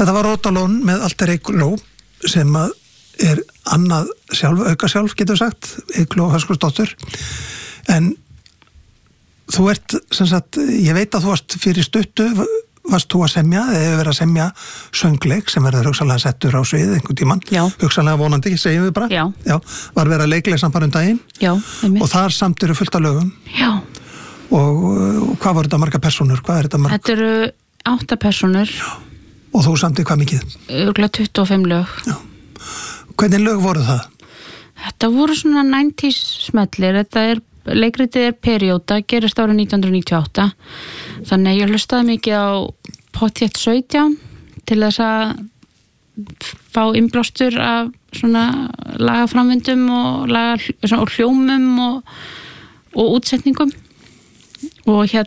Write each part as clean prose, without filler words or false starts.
Þetta var Rótalón með Alter Ego sem er annað sjálf, auka sjálf getur sagt, Ego Höskuldsdóttur. En þú ert, sem sagt, ég veit að þú varst fyrir stuttu, varst þú að semja, eða hefur verið að semja söngleik sem verður hugsanlega settur á svið einhvern tímann, hugsanlega vonandi, segjum við bara. Já. Var verið að leiklega bara daginn. Já, og þar samt eru fullt af lögum. Já. Og hvað voru þetta marga persónur? Hvað þetta marga? Þetta eru 8 persónur. Já. Og þú samtið hvað mikið? Örugglega 25 lög. Já. Hvernig lög voru það? Þetta voru svona 90s smellir, leikritið Perióda, gerist árið 1998, þannig ég hlustaði mikið á Pottþétt 17 til þess að fá innblástur af svona lagaframvindum og hljómum og útsetningum og já,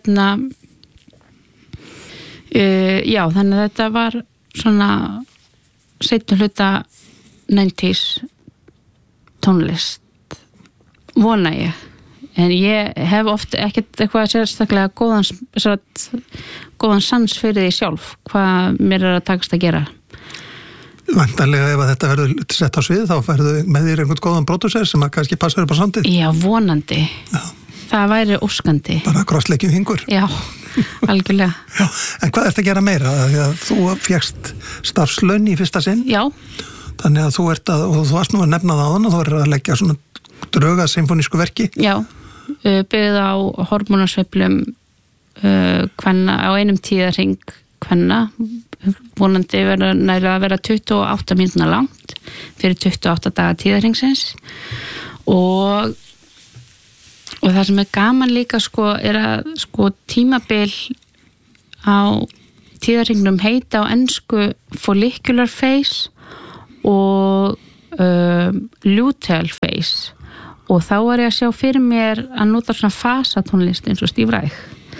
þannig að þetta var svona seinni hluta 90s tónlist, vona ég. En ég hef oft ekkert eitthvað sérstaklega góðan sans fyrir því sjálf, hvað mér að takast að gera. Væntanlega ef að þetta verður sett á svið, þá verður með þér einhvern góðan pródúser sem að kannski passar upp á sandið. Já, vonandi. Já. Það væri óskandi. Bara krossleikjum hingur. Já, algjörlega. Já, en hvað ert að gera meira? Því að þú fékkst starfslaun í fyrsta sinn. Já. Þannig að og þú varst nú að nefna það á þann og þú verður að leggja svona dröga symfónísku verki. Já. Byggð á hormónasveiflum kvenna á einum tíðarhring kvenna, vonandi næra að vera 28 mínútna langt fyrir 28 daga tíðarhingsins og það sem er gaman líka er að tímabil á tíðarhingnum heita á ensku follicular phase og luteal phase og þá var ég að sjá fyrir mér að nota svona fasatónlist eins og Steve Reich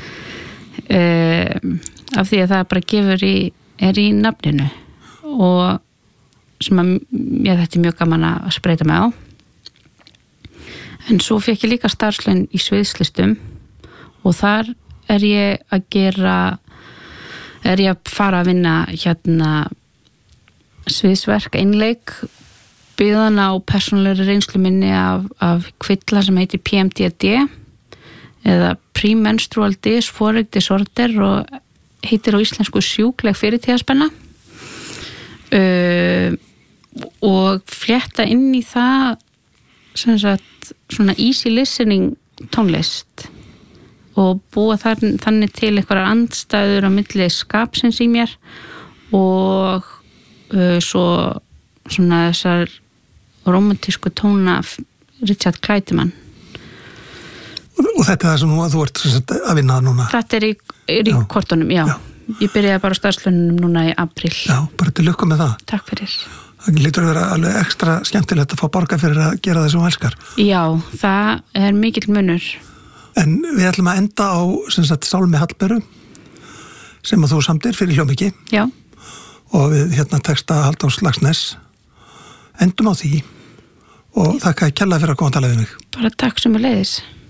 af því að það bara gefur í nafninu og sem að þetta er mjög gaman að spreita mig á en svo fekk ég líka starfslaun í sviðslistum og þar er ég að fara að vinna sviðsverk, einleik byggðan á persónulegri reynslu minni af kvilla sem heitir PMDD eða Premenstrual Dysphoric Disorder og heitir á íslensku sjúkleg fyrirtíðaspenna og flétta inn í það sem sagt svona easy listening tónlist og búa þannig til einhverjar andstæður á milli skapsins í mér og svo svona þessar romantísku tóna Richard Clayderman. Og þetta er það sem þú ert að vinna núna? Þetta er í kortunum, já. Ég byrjaði bara á starfslaunum núna í apríl. Já, bara til lukku með það. Takk fyrir. Það lítur að vera alveg ekstra skemmtilegt að fá borga fyrir að gera það sem þú elskar. Já, það er mikill munur. En við ætlum að enda á Sálmi Hallberu sem að þú samdir fyrir Hljómiki. Já. Og við texta Halldórs Laxness. Endum á því og þakka kærlega fyrir að koma að tala við mig. Bara takk sömuleiðis.